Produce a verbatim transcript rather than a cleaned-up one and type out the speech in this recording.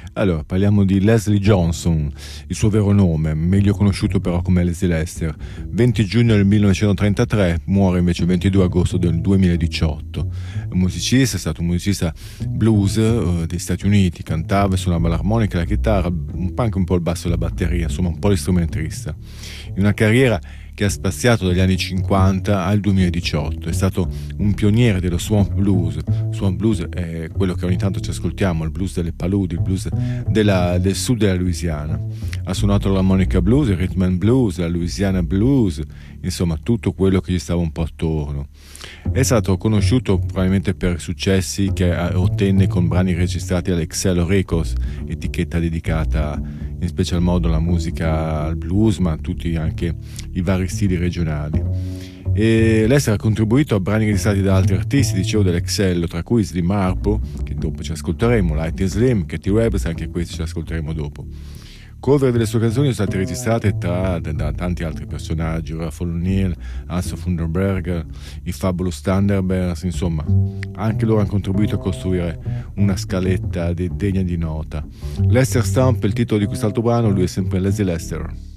Allora, parliamo di Leslie Johnson, il suo vero nome, meglio conosciuto però come Leslie Lester. venti giugno del millenovecentotrentatré, muore invece il ventidue agosto del duemiladiciotto. È un musicista, è stato un musicista blues eh, degli Stati Uniti, cantava e suonava l'armonica, la chitarra, un po' anche un po' il basso e la batteria, insomma un po' l'istrumentista. In una carriera che ha spaziato dagli anni cinquanta al duemiladiciotto. È stato un pioniere dello swamp blues. Swamp blues è quello che ogni tanto ci ascoltiamo, il blues delle paludi, il blues della, del sud della Louisiana. Ha suonato l'armonica blues, il rhythm and blues, la Louisiana blues, insomma tutto quello che gli stava un po' attorno. È stato conosciuto probabilmente per successi che ottenne con brani registrati all'Excel Records, etichetta dedicata in special modo alla musica al blues, ma a tutti anche i vari stili regionali. E Lester ha contribuito a brani registrati da altri artisti, dicevo dell'Excel, tra cui Slim Harpo, che dopo ci ascolteremo, Light and Slim, Katie Webbs, anche questi ci ascolteremo dopo. Cover delle sue canzoni sono state registrate tra, da, da tanti altri personaggi, Ralph O'Neill, Hans Funderberg, i Fabulous Thunderbirds, insomma, anche loro hanno contribuito a costruire una scaletta de- degna di nota. Lester Stump è il titolo di quest'altro brano, lui è sempre Leslie Lester.